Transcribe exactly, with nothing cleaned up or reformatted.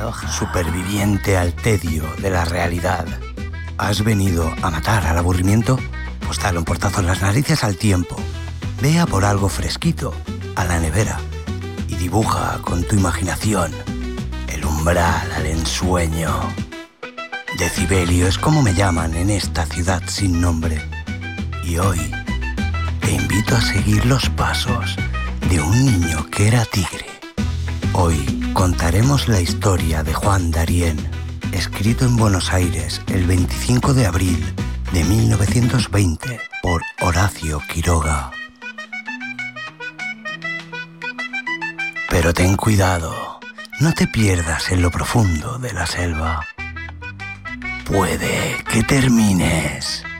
paradoja. Superviviente al tedio de la realidad. ¿Has venido a matar al aburrimiento? Pues dale un portazo en las narices al tiempo. Vea por algo fresquito a la nevera y dibuja con tu imaginación el umbral al ensueño. Decibelio es como me llaman en esta ciudad sin nombre. Y hoy te invito a seguir los pasos de un niño que era tigre. Hoy contaremos la historia de Juan Darien, escrito en Buenos Aires el veinticinco de abril de mil novecientos veinte por Horacio Quiroga. Pero ten cuidado, no te pierdas en lo profundo de la selva. Puede que termines